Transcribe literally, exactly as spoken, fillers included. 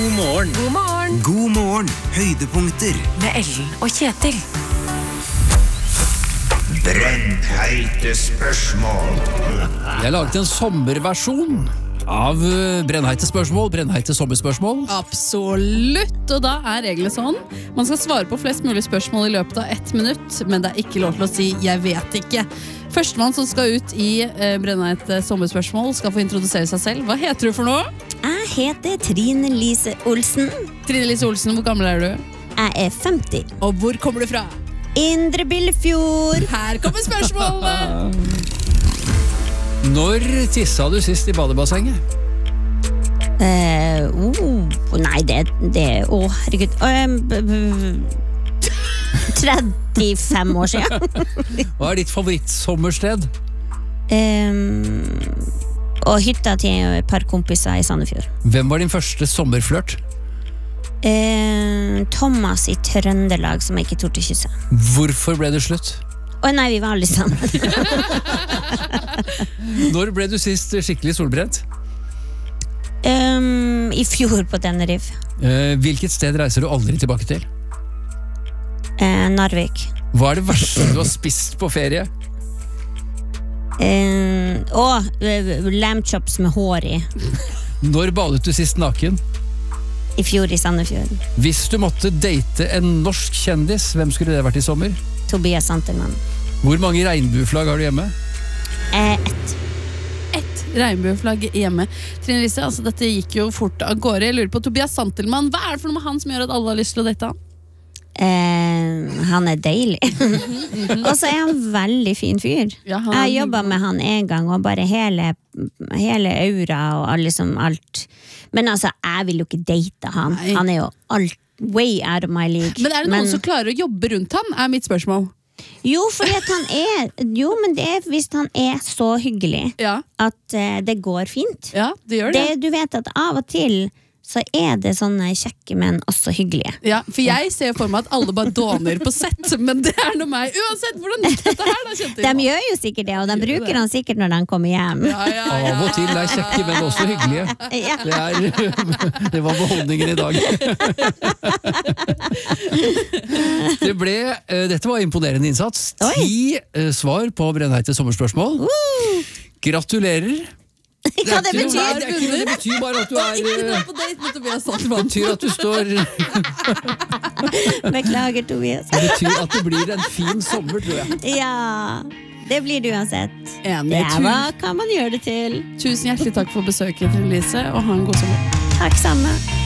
God morgen. God morgen. God morgen. Høydepunkter. Med Ellen og Kjetil. Brennheite spørsmål. Jeg har laget en sommerversjon av brennheite spørsmål, brennheite sommerspørsmål. Absolutt, og da er reglene sånn. Man skal svare på flest mulig spørsmål i løpet av ett minutt, men det er ikke lov til å si «jeg vet ikke». Førstemann som skal ut i eh, brennheite sommerspørsmål skal få introdusere seg selv. Hva heter du for noe? Jeg heter Trine Lise Olsen. Trine Lise Olsen, hvor gammel er du? Jeg er femti. Og hvor kommer du fra? Indre Billefjord. Her kommer spørsmålene! Når tissa du sist i badebassenget? Uh, oh, nei, det, det Å, oh, herregud. Um, b- b- trettifem år siden. Hva er ditt favorittsommersted? Um, og hytta til et par kompiser i Sandefjord. Hvem var din første sommerflørt? Uh, Thomas i Trøndelag, som jeg ikke torde kysse. Hvorfor ble det slutt? Å oh, nei, vi var alle sammen. Når ble du sist skikkelig solbrent? um, I fjor på Tenerife. Eh, hvilket sted reiser du aldri tilbake til? uh, Narvik. Hva er det verste du har spist på ferie? uh, Og uh, lamb chops med hår i. Når badet du sist naken? I fjor i Sandefjord. Hvis du måtte date en norsk kjendis, hvem skulle det vært i sommer? Tobias Santelmann. Hvor mange regnbueflagg har du hjemme? eh, Ett. Et regnbueflagg hjemme. Trine Lise, altså dette gikk jo fort av gårde. Jeg lurer på Tobias Santelmann. Hva er det for noe med han som gjør at alle har lyst til å date han? Eh, han er deilig. Og så er han veldig fin fyr. Ja, han er Jeg jobbet med han en gang, og bare hele, hele aura og alle som alt. Men altså, jeg vil jo ikke date han. Nei. Han er jo alt way out of my league. Men er det noen som klarer å jobbe rundt han, er mitt spørsmål. Jo, fordi at han er Jo, men det er hvis han er så hyggelig Ja, at eh, det går fint. ja det gjør det. Det, du vet at av og til så er det sånne kjekke, men også hyggelige. Ja, for jeg ser for meg at alle bare dåner på sett, men det er noe meg. Uansett, hvordan gikk dette her da, Kjetil? De gjør jo sikkert det, og de bruker han sikkert når de kommer hjem. Ja, ja, ja. Av og til er kjekke, men også hyggelige. Ja. Det, er, det var beholdningen i dag. Det ble, eh, dette var imponerende innsats. Oi. Ti eh, svar på brennheite sommerspørsmål. Gratulerer. Hva det er ikke noe- betyr? det er ikke noe- Det betyr bare at du er Ikke eh, dra på date med Tobias Det Santelmann. betyr at du står Det Beklager, Tobias. betyr at det blir en fin sommer, tror jeg. Ja, det blir det uansett. Enig. Det er hva kan man gjøre det til. Tusen hjertelig takk for besøket, Trine Lise, og ha en god sommer. Takk samme.